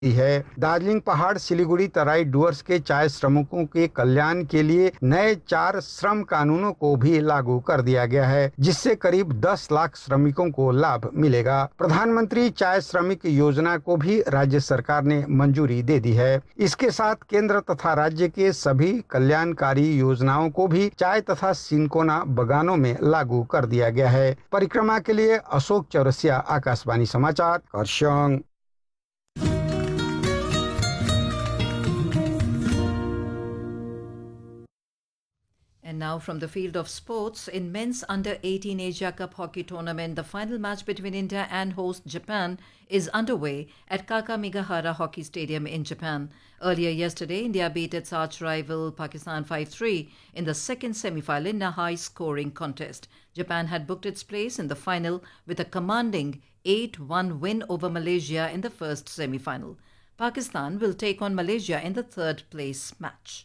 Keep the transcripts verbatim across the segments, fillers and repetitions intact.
है। दार्जिलिंग पहाड़ सिलीगुड़ी तराई डुअर्स के चाय श्रमिकों के कल्याण के लिए नए चार श्रम कानूनों को भी लागू कर दिया गया है, जिससे करीब दस लाख श्रमिकों को लाभ मिलेगा। प्रधानमंत्री चाय श्रमिक योजना को भी राज्य सरकार ने मंजूरी दे दी है। इसके साथ केंद्र तथा राज्य के सभी कल्याणकारी योजनाओं को भी चाय तथा सिंकोना बगानों में लागू कर दिया गया है। परिक्रमा के लिए अशोक चौरसिया, आकाशवाणी समाचार, Kharsang. And now from the field of sports, in men's under eighteen Asia Cup hockey tournament, the final match between India and host Japan is underway at Kakamigahara Hockey Stadium in Japan. Earlier yesterday, India beat its arch-rival Pakistan five three in the second semi-final in a high-scoring contest. Japan had booked its place in the final with a commanding eight one win over Malaysia in the first semi-final. Pakistan will take on Malaysia in the third place match.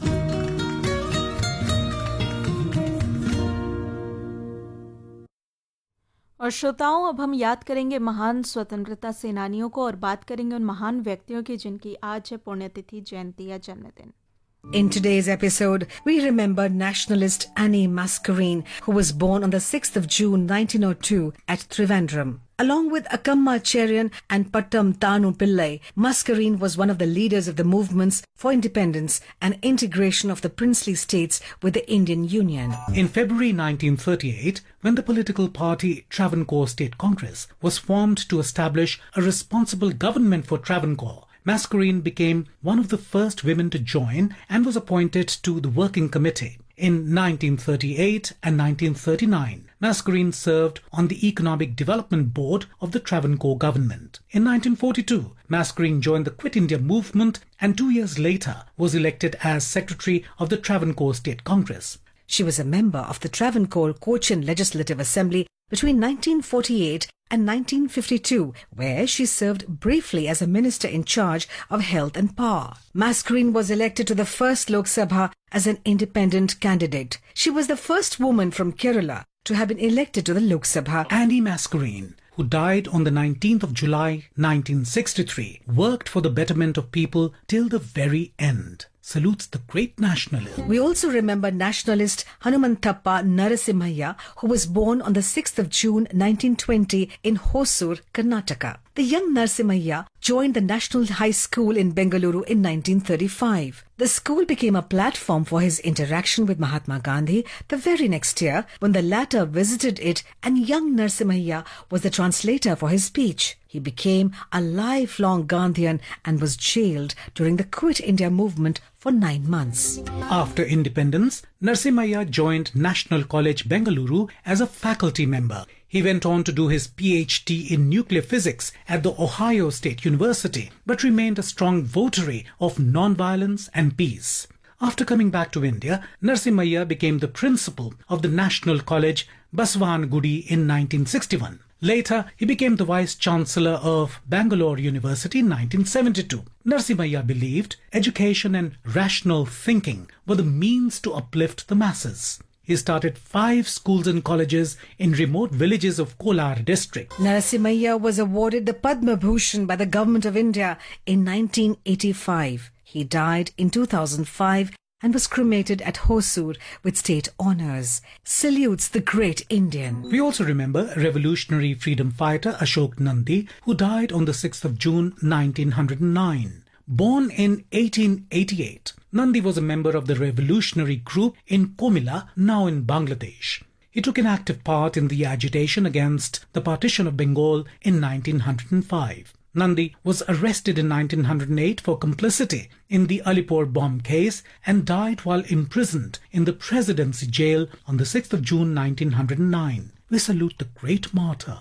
और श्रोताओं, अब हम याद करेंगे महान स्वतंत्रता सेनानियों को और बात करेंगे उन महान व्यक्तियों की जिनकी आज है पुण्यतिथि, जयंती या जन्मदिन। In today's episode, we remember nationalist Annie Mascarenhas, who was born on the sixth of June nineteen oh two at Trivandrum. Along with Akamma Cherian and Pattam Tanu Pillai, Mascarenhas was one of the leaders of the movements for independence and integration of the princely states with the Indian Union. In February nineteen thirty-eight, when the political party Travancore State Congress was formed to establish a responsible government for Travancore, Mascarenhas became one of the first women to join and was appointed to the working committee. In nineteen thirty-eight and nineteen thirty-nine, Mascarenhas served on the Economic Development Board of the Travancore government. In nineteen forty-two, Mascarenhas joined the Quit India movement and two years later was elected as Secretary of the Travancore State Congress. She was a member of the Travancore Cochin Legislative Assembly between nineteen forty-eight and nineteen fifty-two, where she served briefly as a minister in charge of health and power. Mascarenhas was elected to the first Lok Sabha as an independent candidate. She was the first woman from Kerala to have been elected to the Lok Sabha. Annie Mascarenhas, who died on the nineteenth of July nineteen sixty-three, worked for the betterment of people till the very end. Salutes the great nationalist. We also remember nationalist Hanumanthappa Narasimhaya, who was born on the sixth of June nineteen twenty in Hosur, Karnataka. The young Narasimhaya joined the National High School in Bengaluru in nineteen thirty-five. The school became a platform for his interaction with Mahatma Gandhi the very next year when the latter visited it, and young Narasimhaya was the translator for his speech. He became a lifelong Gandhian and was jailed during the Quit India movement for nine months. After independence, Narasimhaya joined National College, Bengaluru as a faculty member. He went on to do his PhD in nuclear physics at the Ohio State University, but remained a strong votary of non-violence and peace. After coming back to India, Narasimhaya became the principal of the National College, Basavangudi, in nineteen sixty-one. Later, he became the Vice-Chancellor of Bangalore University in nineteen seventy-two. Narasimhaya believed education and rational thinking were the means to uplift the masses. He started five schools and colleges in remote villages of Kolar district. Narasimhaya was awarded the Padma Bhushan by the Government of India in nineteen eighty-five. He died in two thousand five and was cremated at Hosur with state honours. Salutes the great Indian. We also remember revolutionary freedom fighter Ashok Nandi, who died on the sixth of June nineteen oh nine. Born in eighteen eighty-eight, Nandi was a member of the revolutionary group in Komila, now in Bangladesh. He took an active part in the agitation against the partition of Bengal in nineteen oh five. Nandi was arrested in nineteen oh eight for complicity in the Alipore bomb case and died while imprisoned in the presidency jail on the sixth of June nineteen oh nine. We salute the great martyr.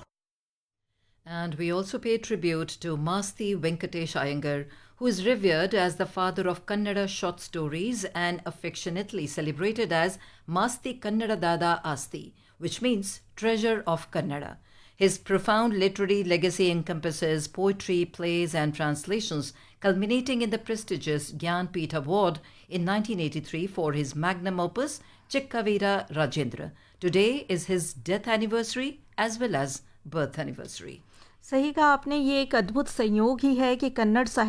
And we also pay tribute to Masti Venkatesh Iyengar, who is revered as the father of Kannada short stories and affectionately celebrated as Masti Kannada Dada Asti, which means treasure of Kannada. His profound literary legacy encompasses poetry, plays and translations, culminating in the prestigious Gyan Peeth Award in nineteen eighty-three for his magnum opus, Chikkavira Rajendra. Today is his death anniversary as well as birth anniversary. सही कहा आपने, ये एक अद्भुत संयोग ही है कि कन्नड़ साहित्य